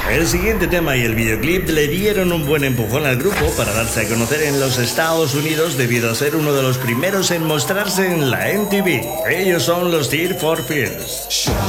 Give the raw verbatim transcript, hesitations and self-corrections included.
El siguiente tema y el videoclip le dieron un buen empujón al grupo para darse a conocer en los Estados Unidos debido a ser uno de los primeros en mostrarse en la M T V. Ellos son los Tears for Fears.